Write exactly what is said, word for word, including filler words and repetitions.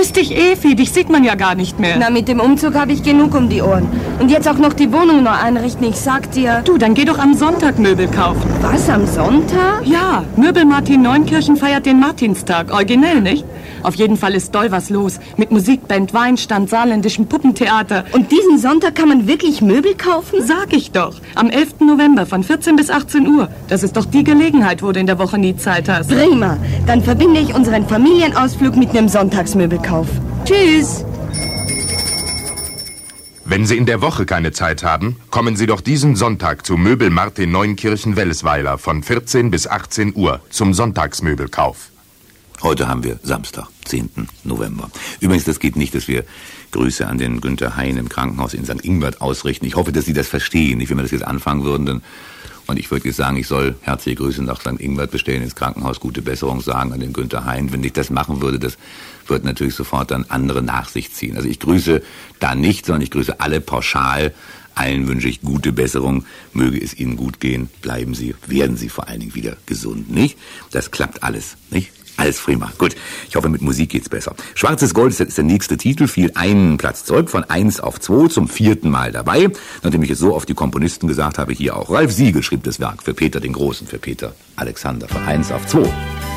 Grüß dich, Evi. Dich sieht man ja gar nicht mehr. Na, mit dem Umzug habe ich genug um die Ohren. Und jetzt auch noch die Wohnung neu einrichten. Ich sag dir... Du, dann geh doch am Sonntag Möbel kaufen. Was, am Sonntag? Ja, Möbel Martin Neunkirchen feiert den Martinstag. Originell, nicht? Auf jeden Fall ist doll was los. Mit Musikband, Weinstand, saarländischem Puppentheater. Und diesen Sonntag kann man wirklich Möbel kaufen? Sag ich doch. Am elften November von vierzehn bis achtzehn Uhr. Das ist doch die Gelegenheit, wo du in der Woche nie Zeit hast. Prima. Dann verbinde ich unseren Familienausflug mit einem Sonntagsmöbelkauf. Tschüss. Wenn Sie in der Woche keine Zeit haben, kommen Sie doch diesen Sonntag zu Möbel Martin Neunkirchen Wellesweiler von vierzehn bis achtzehn Uhr zum Sonntagsmöbelkauf. Heute haben wir Samstag, zehnten November. Übrigens, das geht nicht, dass wir Grüße an den Günther Hein im Krankenhaus in Sankt Ingbert ausrichten. Ich hoffe, dass Sie das verstehen. Nicht, wenn wir das jetzt anfangen würden, dann, und ich würde jetzt sagen, ich soll herzliche Grüße nach Sankt Ingbert bestellen, ins Krankenhaus gute Besserung sagen an den Günther Hein. Wenn ich das machen würde, das wird natürlich sofort dann andere nach sich ziehen. Also ich grüße da nicht, sondern ich grüße alle pauschal. Allen wünsche ich gute Besserung, möge es Ihnen gut gehen, bleiben Sie, werden Sie vor allen Dingen wieder gesund, nicht? Das klappt alles, nicht? Alles prima. Gut, ich hoffe, mit Musik geht's besser. Schwarzes Gold ist der nächste Titel, fiel einen Platz zurück, von eins auf zwei, zum vierten Mal dabei. Nachdem ich es so oft die Komponisten gesagt habe, hier auch. Ralf Siegel schrieb das Werk für Peter den Großen, für Peter Alexander, von eins auf zwei.